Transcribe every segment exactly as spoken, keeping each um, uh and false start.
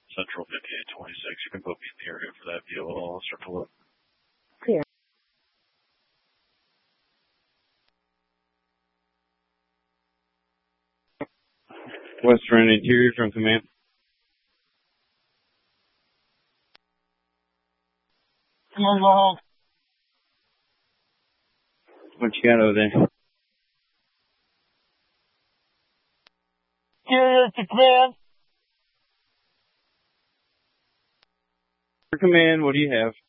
Central fifty-eight twenty-six. You can put me in the area for that view. I'll start to look. Clear. Western Interior from command. Command, go ahead. What you got over there? Interior to command. For command, what do you have?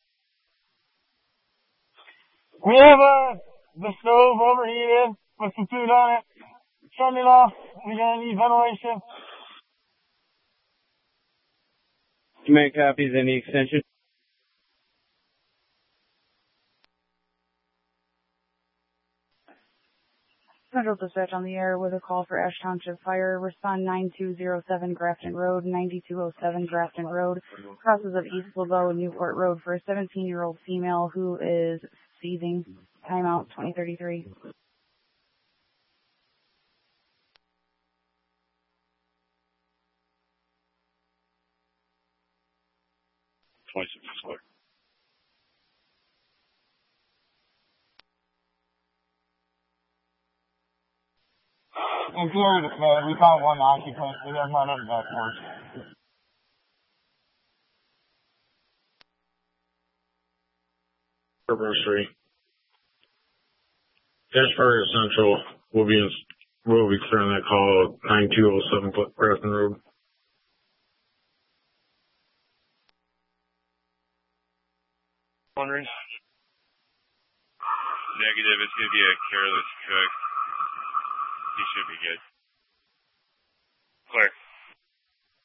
We have uh, the stove overheated with some food on it. Turn it off. We're gonna need ventilation. Command copies, any extension? Central Dispatch on the air with a call for Ash Township Fire. Respond nine two zero seven Grafton Road, ninety-two oh seven Grafton Road, crosses of East Laveau and Newport Road for a seventeen-year-old female who is seizing. Timeout twenty thirty-three. twenty-six is clear. Interior to command. We found one occupant. We have none of that work. Three. Ashford Central will be in, will be clearing that call nine two oh seven Grafton Road. Wondering? Negative. It's going to be a careless cook. He should be good.